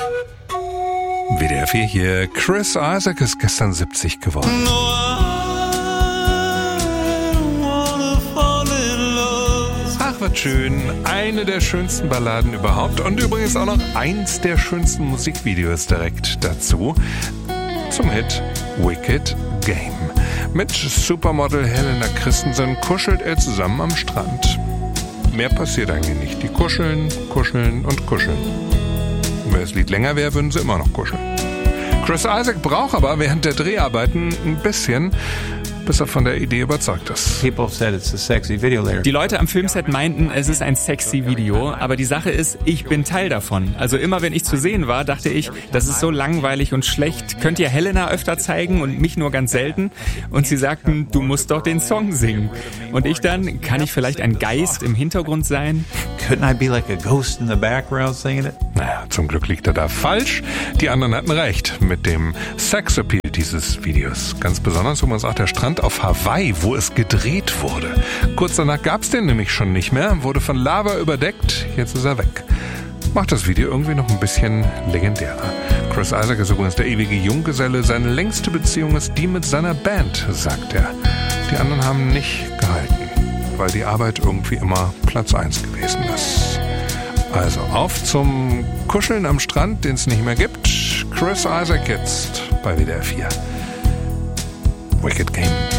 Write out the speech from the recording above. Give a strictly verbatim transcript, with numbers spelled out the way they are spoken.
W D R vier hier. Chris Isaak ist gestern siebzig geworden. Ach, was schön. Eine der schönsten Balladen überhaupt und übrigens auch noch eins der schönsten Musikvideos direkt dazu. Zum Hit Wicked Game. Mit Supermodel Helena Christensen kuschelt er zusammen am Strand. Mehr passiert eigentlich nicht. Die kuscheln, kuscheln und kuscheln. Wenn das Lied länger wäre, würden sie immer noch kuscheln. Chris Isaak braucht aber während der Dreharbeiten ein bisschen, bis er von der Idee überzeugt ist. Die Leute am Filmset meinten, es ist ein sexy Video, aber die Sache ist, ich bin Teil davon. Also immer wenn ich zu sehen war, dachte ich, das ist so langweilig und schlecht. Könnt ihr Helena öfter zeigen und mich nur ganz selten? Und sie sagten, du musst doch den Song singen. Und ich dann, kann ich vielleicht ein Geist im Hintergrund sein? Couldn't I be like a ghost in the background singing it? Naja, zum Glück liegt er da falsch. Die anderen hatten recht mit dem Sexappeal dieses Videos. Ganz besonders übrigens auch der Strand auf Hawaii, wo es gedreht wurde. Kurz danach gab es den nämlich schon nicht mehr, wurde von Lava überdeckt, jetzt ist er weg. Macht das Video irgendwie noch ein bisschen legendärer. Chris Isaak ist übrigens der ewige Junggeselle. Seine längste Beziehung ist die mit seiner Band, sagt er. Die anderen haben nicht gehalten, weil die Arbeit irgendwie immer Platz eins gewesen ist. Also auf zum Kuscheln am Strand, den es nicht mehr gibt. Chris Isaak jetzt bei W D R vier. Wicked Game.